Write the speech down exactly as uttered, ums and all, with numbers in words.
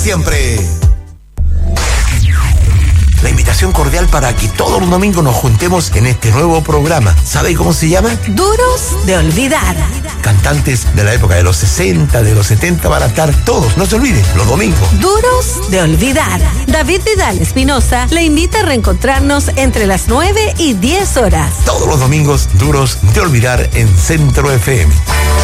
siempre. La invitación cordial para que todos los domingos nos juntemos en este nuevo programa. ¿Sabe cómo se llama? Duros de olvidar. Cantantes de la época de los sesenta, de los setenta van a estar todos, no se olviden, los domingos. Duros de olvidar. David Vidal Espinosa le invita a reencontrarnos entre las nueve y diez horas. Todos los domingos, Duros de olvidar en Centro F M.